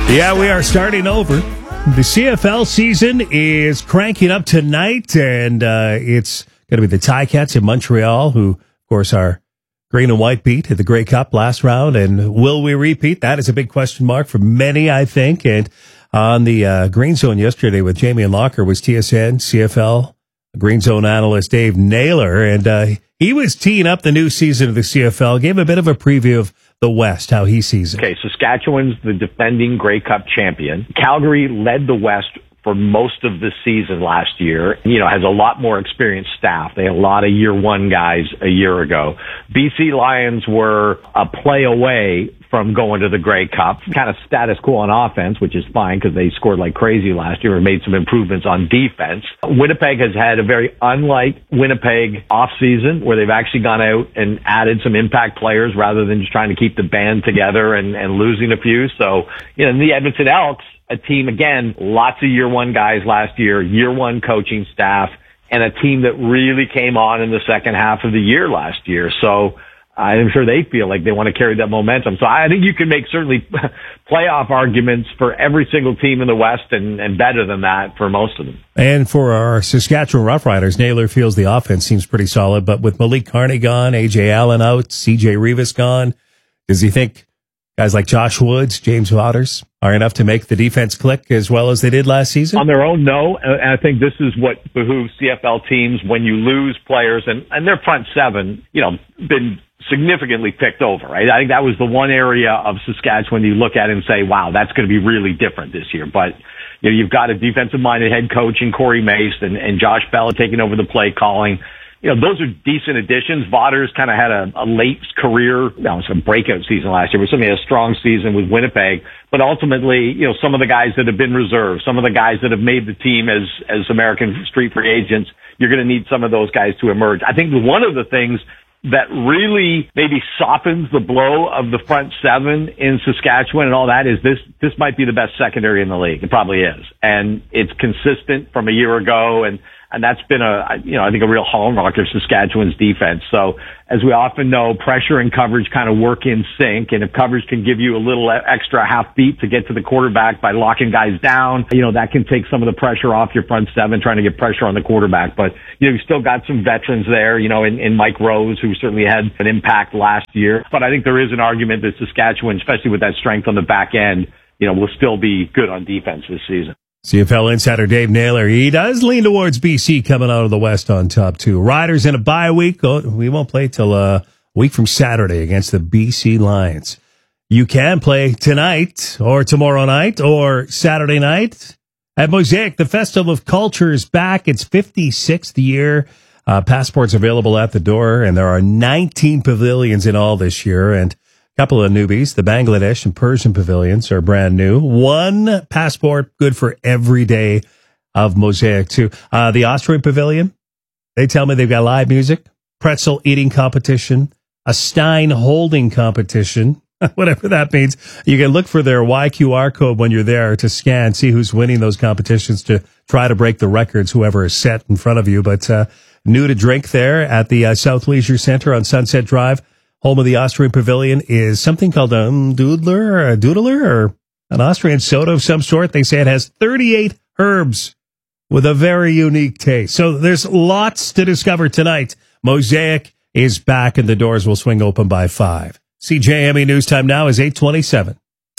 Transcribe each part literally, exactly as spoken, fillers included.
Yeah, we are starting over. The C F L season is cranking up tonight, and uh, it's going to be the Ticats in Montreal, who, of course, are green and white beat at the Grey Cup last round. And will we repeat? That is a big question mark for many, I think. And on the uh, Green Zone yesterday with Jamie and Locker was T S N, C F L, Green Zone analyst Dave Naylor, and uh, he was teeing up the new season of the C F L, gave a bit of a preview of the West, how he sees it. Okay, Saskatchewan's the defending Grey Cup champion. Calgary led the West for most of the season last year. You know, has a lot more experienced staff. They had a lot of year one guys a year ago. B C Lions were a play away from going to the Grey Cup. Kind of status quo on offense, which is fine because they scored like crazy last year and made some improvements on defense. Winnipeg has had a very unlike Winnipeg offseason where they've actually gone out and added some impact players rather than just trying to keep the band together and, and losing a few. So, you know, in the Edmonton Elks, a team, again, lots of year one guys last year, year one coaching staff, and a team that really came on in the second half of the year last year. So I'm sure they feel like they want to carry that momentum. So I think you can make certainly playoff arguments for every single team in the West and, and better than that for most of them. And for our Saskatchewan Roughriders, Naylor feels the offense seems pretty solid, but with Malik Carney gone, A J Allen out, C J Rivas gone, does he think guys like Josh Woods, James Waters are enough to make the defense click as well as they did last season? On their own, no. And I think this is what behooves C F L teams when you lose players, and, and their front seven, you know, been significantly picked over, right? I think that was the one area of Saskatchewan you look at and say, wow, that's going to be really different this year. But, you know, you've got a defensive-minded head coach in Corey Mace and, and Josh Bell taking over the play calling. You know, those are decent additions. Vaughters kind of had a, a late career, no, it's a breakout season last year, but certainly a strong season with Winnipeg. But ultimately, you know, some of the guys that have been reserved, some of the guys that have made the team as, as American street free agents, you're going to need some of those guys to emerge. I think one of the things that really maybe softens the blow of the front seven in Saskatchewan and all that is this, this might be the best secondary in the league. It probably is. And it's consistent from a year ago. And, and that's been a, you know, I think a real hallmark of Saskatchewan's defense. So as we often know, pressure and coverage kind of work in sync. And if coverage can give you a little extra half beat to get to the quarterback by locking guys down, you know, that can take some of the pressure off your front seven trying to get pressure on the quarterback. But, you know, you've still got some veterans there, you know, in, in Mike Rose, who certainly had an impact last year. But I think there is an argument that Saskatchewan, especially with that strength on the back end, you know, will still be good on defense this season. C F L insider Dave Naylor, he does lean towards B C coming out of the West on top two. Riders in a bye week. Oh, we won't play till a week from Saturday against the B C Lions. You can play tonight or tomorrow night or Saturday night at Mosaic. The Festival of Culture is back. It's fifty-sixth year. Uh, passports available at the door, and there are nineteen pavilions in all this year. And couple of newbies, the Bangladesh and Persian pavilions are brand new. One passport good for every day of Mosaic too. Uh, the Austrian pavilion, they tell me they've got live music, pretzel eating competition, a Stein holding competition, whatever that means. You can look for their Y Q R code when you're there to scan, see who's winning those competitions to try to break the records, whoever is set in front of you. But uh, new to drink there at the uh, South Leisure Center on Sunset Drive. Home of the Austrian Pavilion is something called a doodler or a doodler or an Austrian soda of some sort. They say it has thirty-eight herbs with a very unique taste. So there's lots to discover tonight. Mosaic is back and the doors will swing open by five. C J M E News Time now is eight twenty-seven.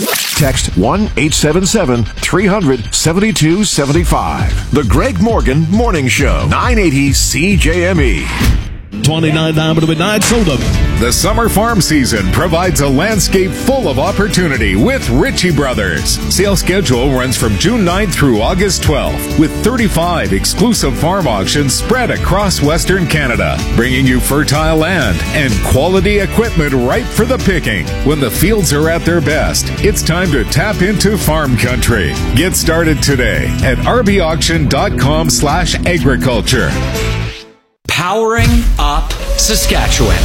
Text one eight seven seven, three hundred, seventy-two seventy-five. The Greg Morgan Morning Show. nine eighty C J M E. twenty-nine down to midnight soda. The summer farm season provides a landscape full of opportunity with Ritchie Brothers. Sale schedule runs from June ninth through August twelfth with thirty-five exclusive farm auctions spread across Western Canada, bringing you fertile land and quality equipment ripe for the picking. When the fields are at their best, it's time to tap into farm country. Get started today at rbauction.com slash agriculture. Powering up Saskatchewan.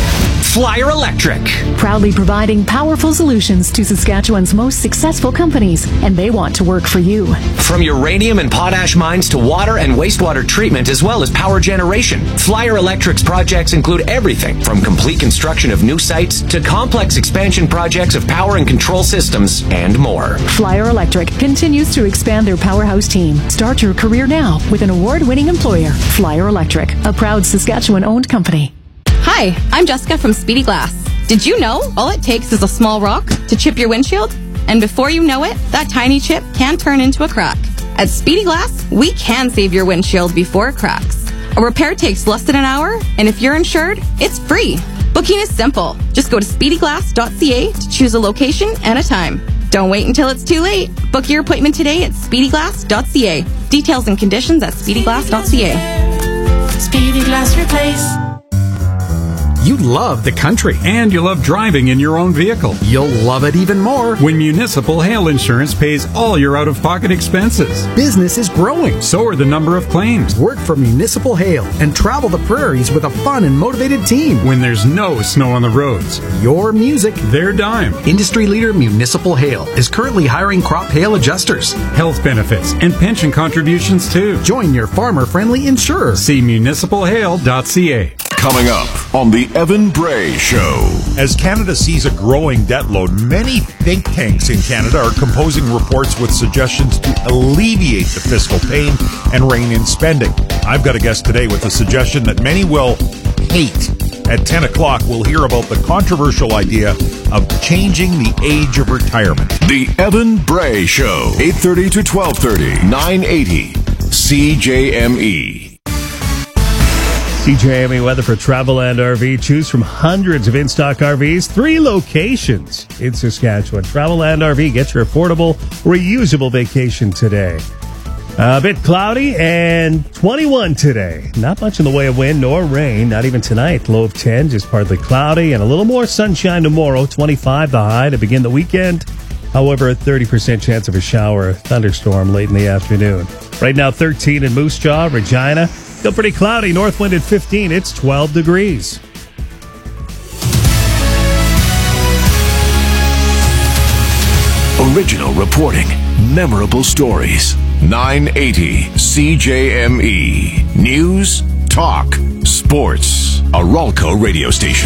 Flyer Electric. Proudly providing powerful solutions to Saskatchewan's most successful companies, and they want to work for you. From uranium and potash mines to water and wastewater treatment, as well as power generation, Flyer Electric's projects include everything from complete construction of new sites to complex expansion projects of power and control systems and more. Flyer Electric continues to expand their powerhouse team. Start your career now with an award-winning employer. Flyer Electric, a proud Saskatchewan-owned company. Hi, I'm Jessica from Speedy Glass. Did you know all it takes is a small rock to chip your windshield? And before you know it, that tiny chip can turn into a crack. At Speedy Glass, we can save your windshield before it cracks. A repair takes less than an hour, and if you're insured, it's free. Booking is simple. Just go to speedy glass dot c a to choose a location and a time. Don't wait until it's too late. Book your appointment today at speedy glass dot c a. Details and conditions at speedy glass dot c a. Speedy Glass Replace. You love the country and you love driving in your own vehicle. You'll love it even more when Municipal Hail Insurance pays all your out-of-pocket expenses. Business is growing, so are the number of claims. Work for Municipal Hail and travel the prairies with a fun and motivated team when there's no snow on the roads. Your music, their dime. Industry leader Municipal Hail is currently hiring crop hail adjusters, health benefits, and pension contributions too. Join your farmer-friendly insurer. See municipal hail dot c a. Coming up on the Evan Bray Show. As Canada sees a growing debt load, many think tanks in Canada are composing reports with suggestions to alleviate the fiscal pain and rein in spending. I've got a guest today with a suggestion that many will hate. At ten o'clock, we'll hear about the controversial idea of changing the age of retirement. The Evan Bray Show, eight thirty to twelve thirty, nine eighty C J M E. C J M E weather for Travelland R V. Choose from hundreds of in-stock R Vs, three locations in Saskatchewan. Travelland R V, get your affordable, reusable vacation today. A bit cloudy and twenty-one today. Not much in the way of wind nor rain, not even tonight. Low of ten, just partly cloudy, and a little more sunshine tomorrow. twenty-five the high to begin the weekend. However, a thirty percent chance of a shower or thunderstorm late in the afternoon. Right now, thirteen in Moose Jaw, Regina. Still pretty cloudy. North wind at fifteen. It's twelve degrees. Original reporting. Memorable stories. nine eighty C J M E. News, talk, sports. A Ralco radio station.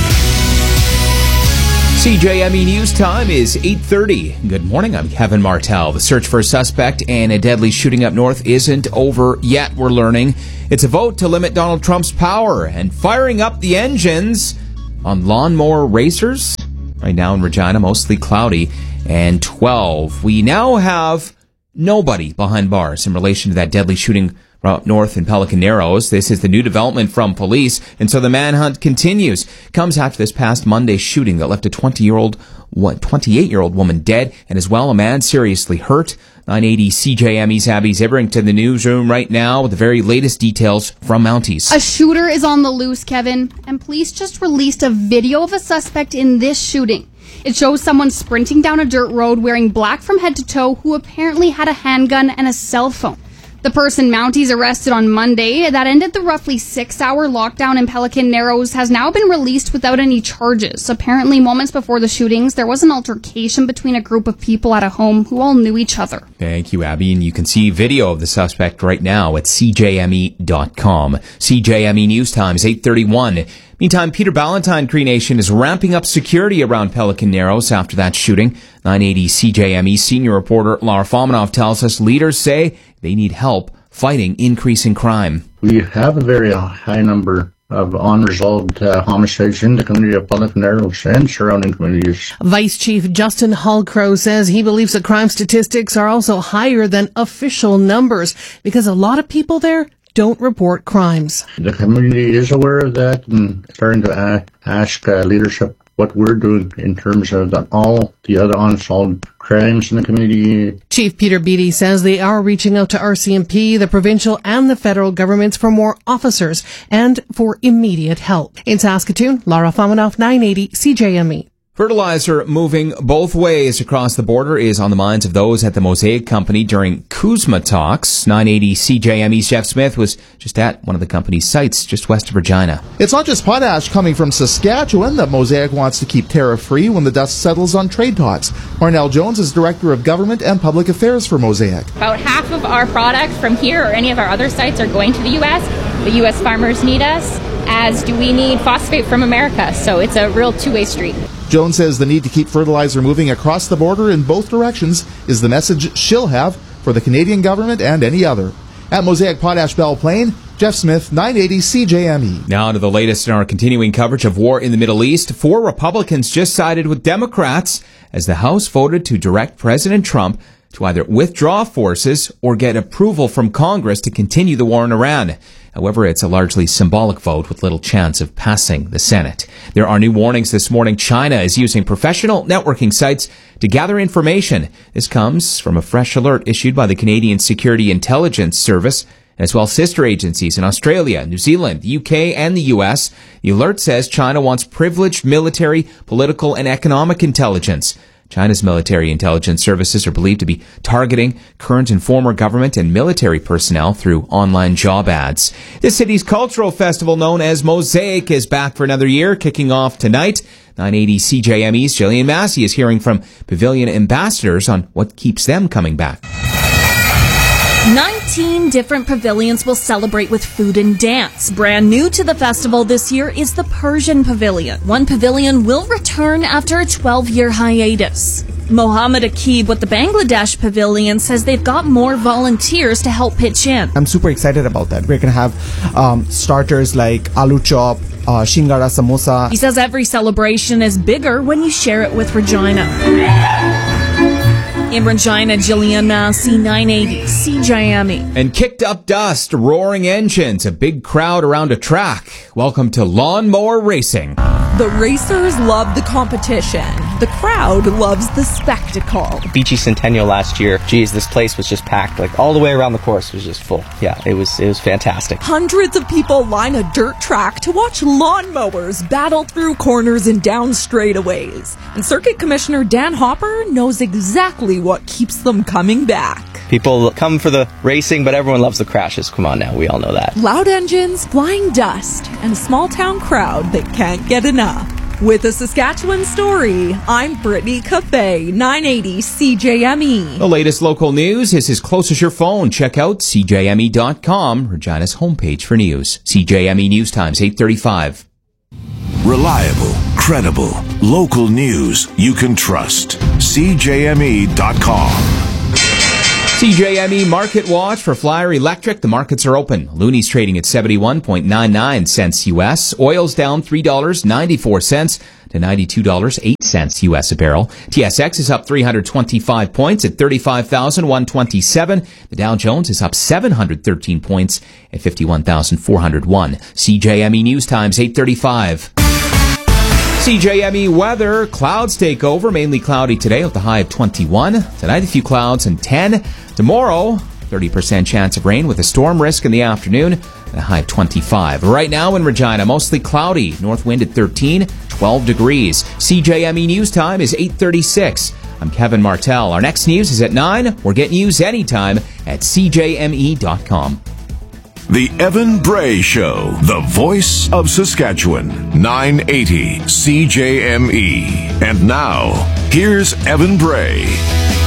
C J M E News time is eight thirty. Good morning, I'm Kevin Martell. The search for a suspect in a deadly shooting up north isn't over yet, we're learning. It's a vote to limit Donald Trump's power and firing up the engines on lawnmower racers. Right now in Regina, mostly cloudy and twelve. We now have nobody behind bars in relation to that deadly shooting up north in Pelican Narrows. This is the new development from police, and so the manhunt continues. Comes after this past Monday shooting that left a twenty-year-old, what, twenty-eight-year-old woman dead, and as well a man seriously hurt. nine eighty C J M E's Abby Zibrington in the newsroom right now with the very latest details from Mounties. A shooter is on the loose, Kevin, and police just released a video of a suspect in this shooting. It shows someone sprinting down a dirt road wearing black from head to toe who apparently had a handgun and a cell phone. The person Mounties arrested on Monday that ended the roughly six-hour lockdown in Pelican Narrows has now been released without any charges. Apparently, moments before the shootings, there was an altercation between a group of people at a home who all knew each other. Thank you, Abby. And you can see video of the suspect right now at c j m e dot com. C J M E News Time is eight thirty-one. Meantime, Peter Ballantyne Cree Nation is ramping up security around Pelican Narrows after that shooting. nine eighty C J M E senior reporter Laura Fominov tells us leaders say they need help fighting increasing crime. We have a very high number of unresolved uh, homicides in the community of Pelican Narrows and surrounding communities. Vice Chief Justin Hallcrow says he believes that crime statistics are also higher than official numbers because a lot of people there don't report crimes. The community is aware of that and starting to uh, ask uh, leadership what we're doing in terms of the, all the other unsolved crimes in the community. Chief Peter Beattie says they are reaching out to R C M P, the provincial and the federal governments for more officers and for immediate help. In Saskatoon, Laura Fominov, nine eighty C J M E. Fertilizer moving both ways across the border is on the minds of those at the Mosaic Company during CUSMA talks. nine eighty C J M E's Jeff Smith was just at one of the company's sites just west of Regina. It's not just potash coming from Saskatchewan that Mosaic wants to keep tariff-free when the dust settles on trade talks. Marnell Jones is Director of Government and Public Affairs for Mosaic. About half of our products from here or any of our other sites are going to the U S. The U S farmers need us, as do we need phosphate from America. So it's a real two-way street. Jones says the need to keep fertilizer moving across the border in both directions is the message she'll have for the Canadian government and any other. At Mosaic Potash Belle Plaine, Jeff Smith, nine eighty C J M E. Now to the latest in our continuing coverage of war in the Middle East. Four Republicans just sided with Democrats as the House voted to direct President Trump to either withdraw forces or get approval from Congress to continue the war in Iran. However, it's a largely symbolic vote with little chance of passing the Senate. There are new warnings this morning. China is using professional networking sites to gather information. This comes from a fresh alert issued by the Canadian Security Intelligence Service, as well as sister agencies in Australia, New Zealand, the U K, and the U S. The alert says China wants privileged military, political, and economic intelligence. China's military intelligence services are believed to be targeting current and former government and military personnel through online job ads. The city's cultural festival known as Mosaic is back for another year, kicking off tonight. nine eighty C J M E's Jillian Massey is hearing from Pavilion ambassadors on what keeps them coming back. nineteen different pavilions will celebrate with food and dance. Brand new to the festival this year is the Persian Pavilion. One pavilion will return after a twelve-year hiatus. Mohammed Akib with the Bangladesh Pavilion says they've got more volunteers to help pitch in. I'm super excited about that. We're going to have um, starters like aloo chop, uh, shingara, samosa. He says every celebration is bigger when you share it with Regina. In Regina, Jillian Massey, nine eighty C J M E. And kicked up dust, roaring engines, a big crowd around a track. Welcome to Lawnmower Racing. The racers love the competition. The crowd loves the spectacle. Beachy Centennial last year, geez, this place was just packed. Like all the way around the course was just full. Yeah, it was it was fantastic. Hundreds of people line a dirt track to watch lawnmowers battle through corners and down straightaways. And Circuit Commissioner Dan Hopper knows exactly what keeps them coming back. People come for the racing, but everyone loves the crashes. Come on now, we all know that. Loud engines, flying dust, and a small-town crowd that can't get enough. With a Saskatchewan story, I'm Brittany Cafe, nine eighty C J M E. The latest local news is as close as your phone. Check out C J M E dot com, Regina's homepage for news. C J M E News Times, eight thirty-five. Reliable, credible, local news you can trust. C J M E dot com. C J M E Market Watch for Flyer Electric. The markets are open. Looney's trading at seventy-one point nine nine cents U S. Oil's down three dollars and ninety-four cents to ninety-two dollars and eight cents U S a barrel. T S X is up three hundred twenty-five points at thirty-five thousand one hundred twenty-seven. The Dow Jones is up seven hundred thirteen points at fifty-one thousand four hundred one. C J M E News Times, eight thirty-five. C J M E weather, clouds take over, mainly cloudy today with a high of twenty-one. Tonight a few clouds and ten. Tomorrow, thirty percent chance of rain with a storm risk in the afternoon and a high of twenty-five. Right now in Regina, mostly cloudy, north wind at thirteen, twelve degrees. C J M E News Time is eight thirty-six. I'm Kevin Martell. Our next news is at nine. We're getting news anytime at C J M E dot com. The Evan Bray Show, the voice of Saskatchewan, nine eighty C J M E. And now, here's Evan Bray.